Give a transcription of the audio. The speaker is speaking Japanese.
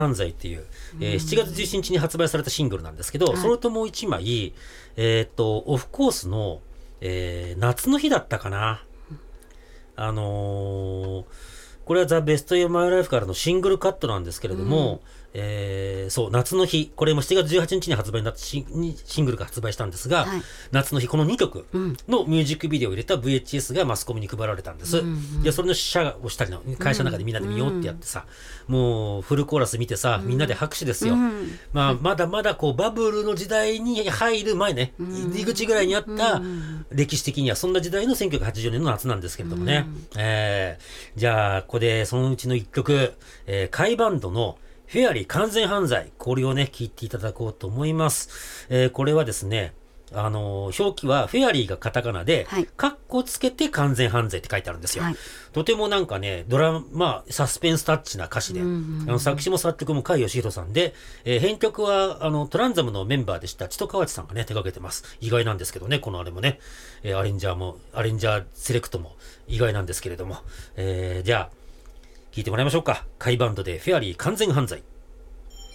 犯罪っていう、7月17日に発売されたシングルなんですけど、それともう1枚、オフコースの、夏の日だったかな。これはザ・ベスト・イヤー・マイ・ライフからのシングルカットなんですけれども、そう、夏の日、これも7月18日に発売になったシングルが発売したんですが、夏の日、この2曲のミュージックビデオを入れた VHS がマスコミに配られたんです。で、それの試写をしたりの、会社の中でみんなで見ようってやってさ、もうフルコーラス見てさ、みんなで拍手ですよ。まあ、まだまだこう、バブルの時代に入る前ね、入り口ぐらいにあった、歴史的にはそんな時代の1980年の夏なんですけれどもね。じゃあ、ここでそのうちの1曲、カイバンドのフェアリー完全犯罪。これをね、聞いていただこうと思います。これはですね、表記はフェアリーがカタカナで、カッコつけて完全犯罪って書いてあるんですよ。とてもなんかね、サスペンスタッチな歌詞で、作詞も作曲も甲斐義弘さんで、編曲は、トランザムのメンバーでした千戸河内さんがね、手掛けてます。意外なんですけどね、このあれもね、アレンジャーセレクトも意外なんですけれども、じゃあ、聞いてもらいましょうか。カイバンドでフェアリー完全犯罪。